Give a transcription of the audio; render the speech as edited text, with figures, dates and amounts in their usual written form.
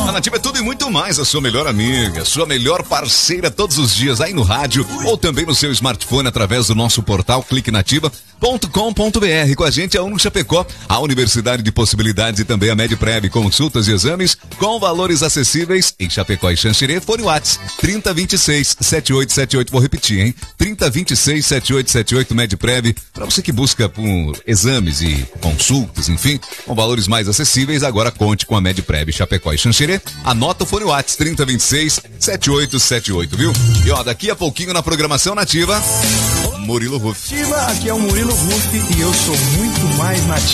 A Nativa é tudo e muito mais, a sua melhor amiga, sua melhor parceira todos os dias aí no rádio ou também no seu smartphone através do nosso portal cliquenativa.com.br. Com a gente a Uno Chapecó, a Universidade de Possibilidades e também a Medprev, consultas e exames com valores acessíveis em Chapecó e Xanxerê. Fone Whats 3026-7878, vou repetir, hein? 3026-7878 Medprev, para você que busca por exames e consultas, enfim, com valores mais acessíveis, agora conte com a Medprev Chapecó e Xanxerê. Anota o fone Whats 3026-7878, viu? E ó, daqui a pouquinho na programação Nativa, Murilo Ruff. Aqui é o Murilo Ruff e eu sou muito mais nativo.